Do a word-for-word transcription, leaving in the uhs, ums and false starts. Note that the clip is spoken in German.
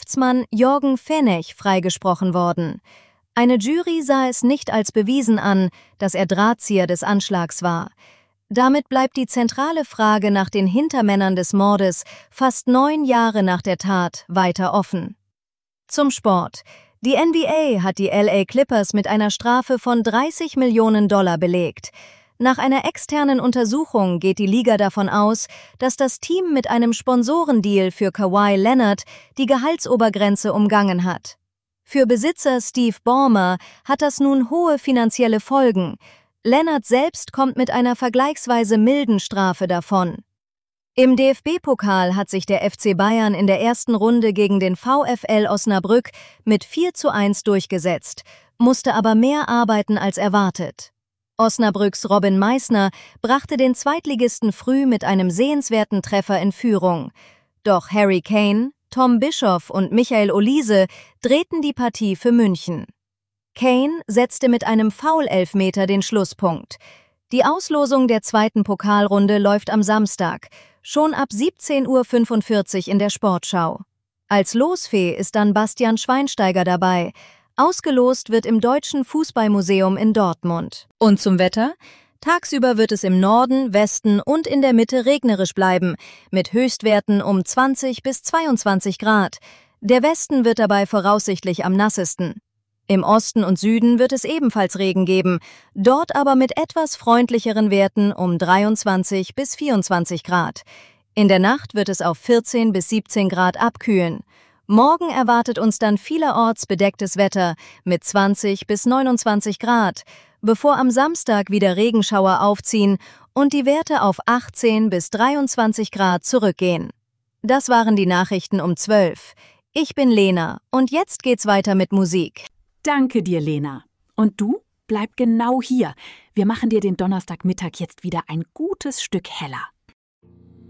Geschäftsmann Jorgen Fenech freigesprochen worden. Eine Jury sah es nicht als bewiesen an, dass er Drahtzieher des Anschlags war. Damit bleibt die zentrale Frage nach den Hintermännern des Mordes fast neun Jahre nach der Tat weiter offen. Zum Sport. Die N B A hat die L A Clippers mit einer Strafe von dreißig Millionen Dollar belegt. Nach einer externen Untersuchung geht die Liga davon aus, dass das Team mit einem Sponsorendeal für Kawhi Leonard die Gehaltsobergrenze umgangen hat. Für Besitzer Steve Ballmer hat das nun hohe finanzielle Folgen. Leonard selbst kommt mit einer vergleichsweise milden Strafe davon. Im D F B-Pokal hat sich der F C Bayern in der ersten Runde gegen den VfL Osnabrück mit vier zu eins durchgesetzt, musste aber mehr arbeiten als erwartet. Osnabrücks Robin Meissner brachte den Zweitligisten früh mit einem sehenswerten Treffer in Führung. Doch Harry Kane, Tom Bischoff und Michael Olise drehten die Partie für München. Kane setzte mit einem Foul-Elfmeter den Schlusspunkt. Die Auslosung der zweiten Pokalrunde läuft am Samstag, schon ab siebzehn Uhr fünfundvierzig in der Sportschau. Als Losfee ist dann Bastian Schweinsteiger dabei. Ausgelost wird im Deutschen Fußballmuseum in Dortmund. Und zum Wetter? Tagsüber wird es im Norden, Westen und in der Mitte regnerisch bleiben, mit Höchstwerten um zwanzig bis zweiundzwanzig Grad. Der Westen wird dabei voraussichtlich am nassesten. Im Osten und Süden wird es ebenfalls Regen geben, dort aber mit etwas freundlicheren Werten um dreiundzwanzig bis vierundzwanzig Grad. In der Nacht wird es auf vierzehn bis siebzehn Grad abkühlen. Morgen erwartet uns dann vielerorts bedecktes Wetter mit zwanzig bis neunundzwanzig Grad, bevor am Samstag wieder Regenschauer aufziehen und die Werte auf achtzehn bis dreiundzwanzig Grad zurückgehen. Das waren die Nachrichten um zwölf. Ich bin Lena und jetzt geht's weiter mit Musik. Danke dir, Lena. Und du? Bleib genau hier. Wir machen dir den Donnerstagmittag jetzt wieder ein gutes Stück heller.